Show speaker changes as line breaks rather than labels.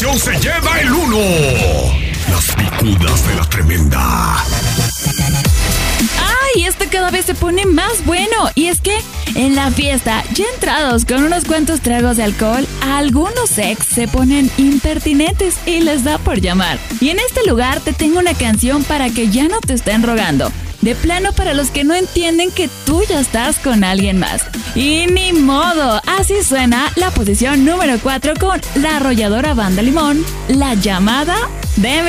estación se lleva el 1. Las picudas de la tremenda.
¡Ay! Esto cada vez se pone más bueno. Y es que en la fiesta, ya entrados con unos cuantos tragos de alcohol, algunos ex se ponen impertinentes y les da por llamar. Y en este lugar te tengo una canción para que ya no te estén rogando. De plano para los que no entienden que tú ya estás con alguien más. Y ni modo, así suena la posición número 4 con la arrolladora Banda Limón, La Llamada de